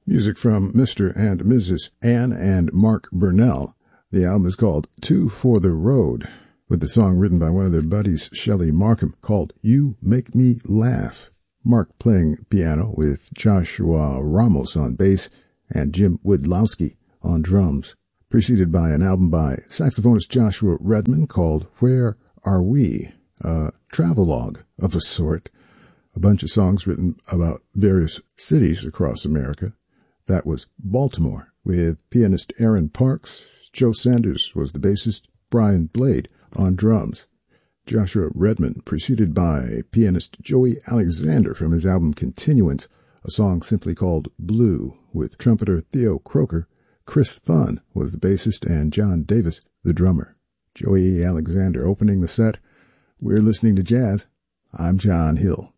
Music from Mr. and Mrs. Ann and Mark Burnell. The album is called Two for the Road, with the song written by one of their buddies, Shelley Markham, called You Make Me Laugh. Mark playing piano with Joshua Ramos on bass and Jim Widlowski on drums, preceded by an album by saxophonist Joshua Redman called Where Are We? A travelogue of a sort, a bunch of songs written about various cities across America. That was Baltimore, with pianist Aaron Parks. Joe Sanders was the bassist, Brian Blade on drums. Joshua Redman, preceded by pianist Joey Alexander from his album Continuance, a song simply called Blue, with trumpeter Theo Croker. Chris Thun was the bassist and John Davis the drummer. Joey Alexander opening the set. We're listening to jazz. I'm John Hill.